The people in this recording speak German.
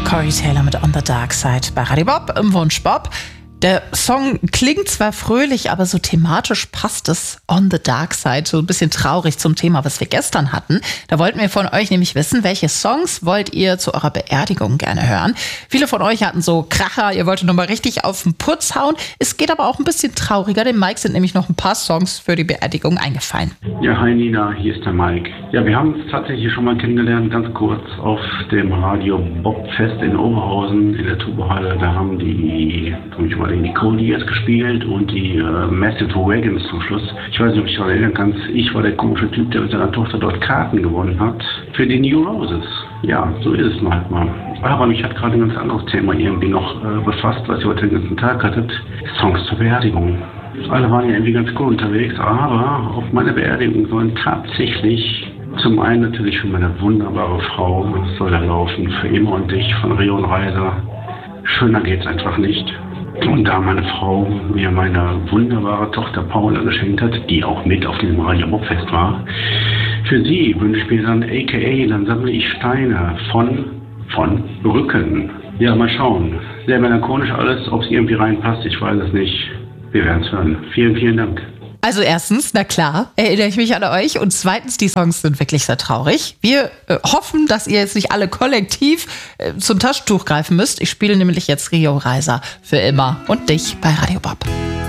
Corey Taylor mit On the Dark Side bei Radio Bob im Wunsch Bob. Der Song klingt zwar fröhlich, aber so thematisch passt es On the Dark Side, so ein bisschen traurig zum Thema, was wir gestern hatten. Da wollten wir von euch nämlich wissen, welche Songs wollt ihr zu eurer Beerdigung gerne hören? Viele von euch hatten so Kracher, ihr wolltet nochmal richtig auf den Putz hauen. Es geht aber auch ein bisschen trauriger. Dem Mike sind nämlich noch ein paar Songs für die Beerdigung eingefallen. Ja, hi Nina, hier ist der Mike. Ja, wir haben uns tatsächlich schon mal kennengelernt, ganz kurz auf dem Radio Bob Fest in Oberhausen in der Tubehalle. Da haben die Nicole Diaz gespielt und die Massive Wagons zum Schluss. Ich weiß nicht, ob ich daran erinnern kann. Ich war der komische Typ, der mit seiner Tochter dort Karten gewonnen hat für die New Roses. Ja, so ist es mal halt mal. Aber mich hat gerade ein ganz anderes Thema irgendwie noch befasst, was ihr heute den ganzen Tag hattet. Songs zur Beerdigung. Alle waren ja irgendwie ganz cool unterwegs, aber auf meiner Beerdigung sollen tatsächlich zum einen natürlich für meine wunderbare Frau soll er laufen, für immer und dich von Rio und Reiser. Schöner geht's einfach nicht. Und da meine Frau mir meine wunderbare Tochter Paula geschenkt hat, die auch mit auf diesem Radio Bob Fest war, für sie wünsche ich mir dann a.k.a. dann sammle ich Steine von Rücken. Ja, mal schauen. Sehr melancholisch alles, ob es irgendwie reinpasst, ich weiß es nicht. Wir werden es hören. Vielen, vielen Dank. Also erstens, na klar, erinnere ich mich an euch. Und zweitens, die Songs sind wirklich sehr traurig. Wir hoffen, dass ihr jetzt nicht alle kollektiv zum Taschentuch greifen müsst. Ich spiele nämlich jetzt Rio Reiser für immer und dich bei Radio Bob.